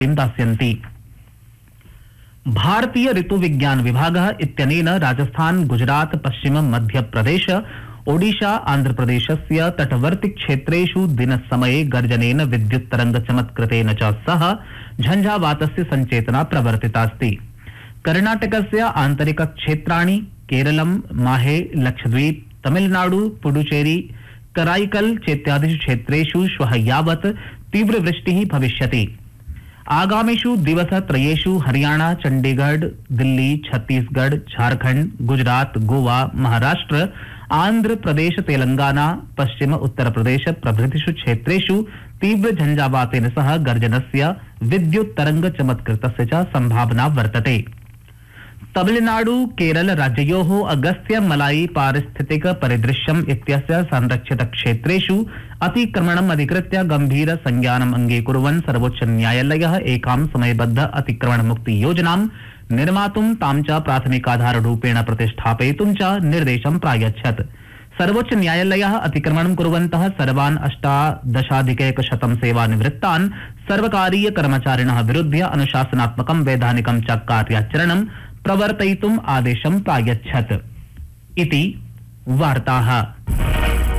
दास्यन्ति। भारतीय ऋतुविज्ञान विभागः इत्यनेन राजस्थान, गुजरात, पश्चिम मध्य प्रदेश, ओडिशा, आंध्र प्रदेशस्य तटवर्ती क्षेत्रेषु दिनसमये गर्जनेन विद्युत्तरंगचमत्कृतेन च सह झंझावातस्य संचेतना प्रवर्तितास्ति। कर्णाटकस्य आंतरिक क्षेत्राणि, केरलं, माहे, लक्षद्वीप, तमिलनाडु, पुडुचेरी, कराईकल चेत्यादिषु क्षेत्रेषु श्वः यावत् तीव्रवृष्टिः भविष्यति। आगामिषु दिवसत्रयेषु हरियाणा, चंडीगढ़, दिल्ली, छत्तीसगढ़, झारखंड, गुजरात, गोवा, महाराष्ट्र, आंध्र प्रदेश, तेलंगाना, पश्चिम उत्तर प्रदेश प्रभृतिषु क्षेत्रेषु तीव्र झंझावातेन सह गर्जनस्य विद्युत् तरंग चमत्कृतस्य च संभावना वर्तते। तमिलनाडु, केरल राज्ययोः अगस्त्य मलाई पारिस्थितिक परिदृश्यम् इत्यस्य संरक्षित क्षेत्रेषु अतिक्रमणम् अधिकृत्य गंभीर संज्ञानम् अंगीकुर्वन् सर्वोच्च न्यायालयः एकां समयबद्ध अतिक्रमण मुक्ति योजनां निर्मातुं तां च प्राथमिकाधाररूपेण प्रतिष्ठापयितुं च निर्देशं प्रायच्छत्। सर्वोच्च न्यायालयः अतिक्रमणं कुर्वन्तः सर्वान् 18,100 सेवानिवृत्तान् सर्वकारीय कर्मचारिणः विरुध्य अनुशासनात्मकं वैधानिकं च कार्याचरणं प्रवर्तयितुम् आदेशं प्रायच्छत् इति वार्ताः।